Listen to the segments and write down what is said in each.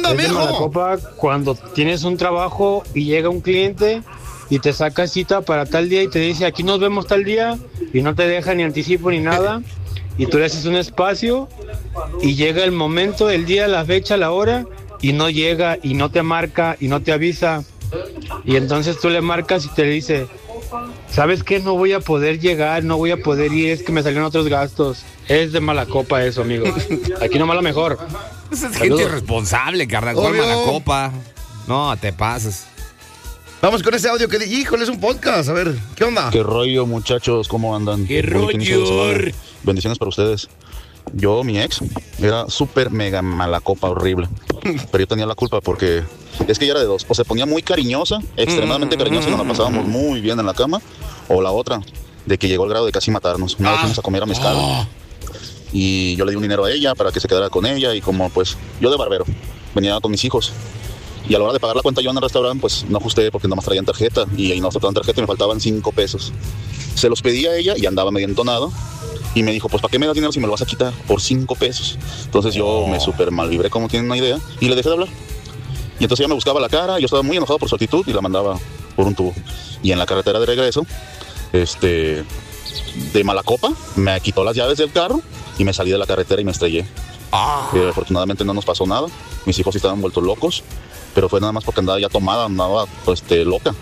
Es de mala mijo! copa cuando tienes un trabajo y llega un cliente y te saca cita para tal día y te dice, aquí nos vemos tal día, y no te deja ni anticipo ni nada, y tú le haces un espacio y llega el momento, el día, la fecha, la hora, y no llega y no te marca y no te avisa, y entonces tú le marcas y te dice, ¿sabes qué? No voy a poder llegar, no voy a poder ir, es que me salieron otros gastos. Es de mala copa eso, amigo. Aquí nomás lo mejor. Pues es gente Saludos. irresponsable, carnal. ¿Cuál Obvio. mala copa? No, te pases. Vamos con ese audio que... Híjole, es un podcast. A ver, ¿qué onda? ¿Qué rollo, muchachos? ¿Cómo andan? ¿Qué Bonito inicio de rollo? semana. Bendiciones para ustedes. Yo, mi ex, era súper mega mala copa, horrible. Pero yo tenía la culpa porque es que ella era de dos. O se ponía muy cariñosa, extremadamente cariñosa, y nos la pasábamos muy bien en la cama. O la otra, de que llegó al grado de casi matarnos. Una vez fuimos a comer a mezcal. Y yo le di un dinero a ella para que se quedara con ella. Y como pues, yo de barbero, venía con mis hijos. Y a la hora de pagar la cuenta yo en el restaurante, pues no ajusté porque nomás traían tarjeta. Y ahí no aceptaban tarjeta y me faltaban 5 pesos. Se los pedí a ella y andaba medio entonado. Y me dijo, pues ¿para qué me das dinero si me lo vas a quitar por 5 pesos? Entonces yo me súper mal vibré, como tienen una idea, y le dejé de hablar. Y entonces ella me buscaba la cara, yo estaba muy enojado por su actitud y la mandaba por un tubo. Y en la carretera de regreso, de mala copa, me quitó las llaves del carro y me salí de la carretera y me estrellé. Afortunadamente no nos pasó nada, mis hijos sí estaban vueltos locos, pero fue nada más porque andaba ya tomada, andaba loca.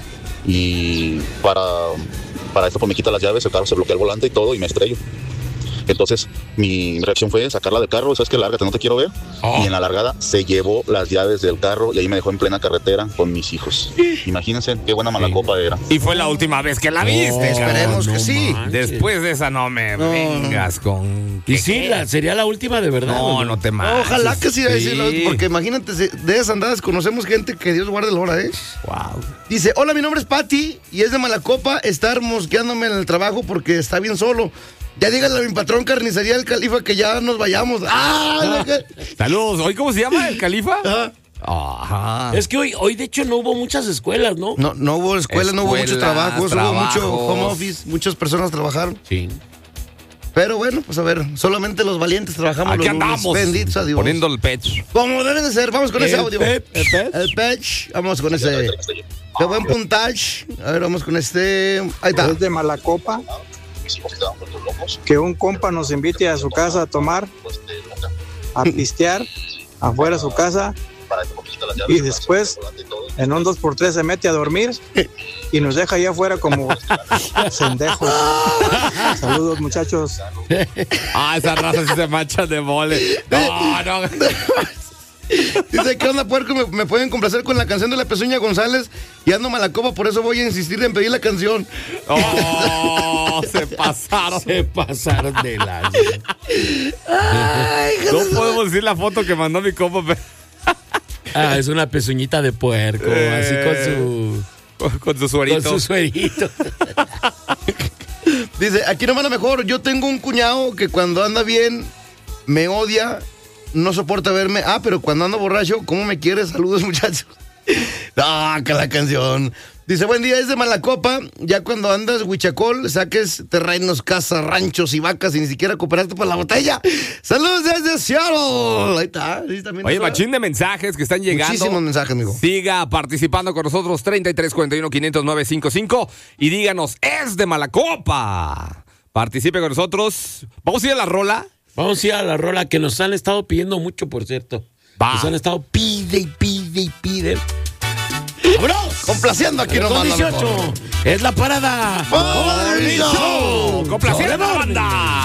Y para esto pues me quita las llaves, el carro se bloquea el volante y todo y me estrello. Entonces mi reacción fue sacarla del carro, ¿sabes qué? Lárgate, no te quiero ver. Y en la largada se llevó las llaves del carro y ahí me dejó en plena carretera con mis hijos. Imagínense qué buena mala copa era. Y fue la última vez que la viste, Esperemos que sí. Después de esa no me vengas con... Y sí, sería la última de verdad. No, no te mates. Ojalá que sí, porque imagínate, de esas andadas conocemos gente que Dios guarde la hora, ¿eh? Wow. Dice, hola, mi nombre es Patty y es de mala copa estar mosqueándome en el trabajo porque está bien solo. Ya díganle a mi patrón Carnicería El Califa que ya nos vayamos. Saludos. ¿Hoy cómo se llama? ¿El Califa? Ajá. Es que hoy de hecho no hubo muchas escuelas, ¿no? No hubo escuela, no hubo mucho trabajo, hubo mucho home office, muchas personas trabajaron. Sí. Pero bueno, pues a ver, solamente los valientes trabajamos. Aquí los lunes. andamos. Benditos a Dios. Poniendo el pecho. Como deben de ser, vamos con ese audio. ¿El patch, vamos con ese. Qué buen puntage. A ver, vamos con este. Ahí está. Es de mala copa que un compa nos invite a su casa a tomar, a pistear afuera de su casa y después en un 2x3 se mete a dormir y nos deja allá afuera como pendejos. Saludos, muchachos. Esa raza sí se mancha de mole. No. Dice, ¿qué onda, puerco? Me pueden complacer con la canción de la Pezuña González y ando mala copa, por eso voy a insistir en pedir la canción. Se pasaron. Se pasaron de la... No podemos decir la foto que mandó mi compa, pero... es una pezuñita de puerco, así con su suerito. Con su suerito. Dice, aquí no van a mejor, yo tengo un cuñado que cuando anda bien me odia, no soporta verme. Pero cuando ando borracho, ¿cómo me quiere? Saludos, muchachos. Que la canción. Dice, buen día, es de mala copa. Ya cuando andas huichacol, saques terrenos, casas, ranchos y vacas y ni siquiera cooperaste por la botella. Saludos desde Seattle. Ahí está. Sí, también. Oye, machín de mensajes que están llegando. Muchísimos mensajes, amigo. Siga participando con nosotros, 3341-500-955, y díganos, es de mala copa. Participe con nosotros. Vamos a ir a la rola. Vamos a ir a la rola que nos han estado pidiendo mucho, por cierto. Va. Nos han estado pide. ¡Vámonos! Complaciendo aquí nomás. 18. Es la parada. Morning Show. Complaciendo a la banda.